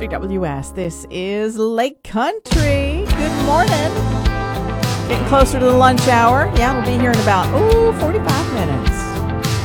WS. This is Lake Country. Good morning. Getting closer to the lunch hour. Yeah, we'll be here in about 45 minutes.